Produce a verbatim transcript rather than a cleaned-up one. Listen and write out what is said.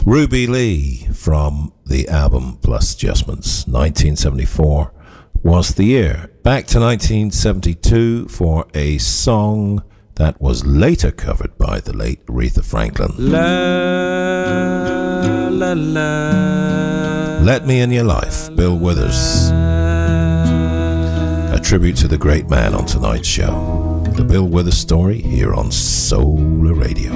Ruby Lee from the album Plus Adjustments. nineteen seventy-four was the year. Back to nineteen seventy-two for a song that was later covered by the late Aretha Franklin. La, la, la. Let Me In Your Life, Bill Withers. A tribute to the great man on tonight's show. The Bill Withers story here on Solar Radio.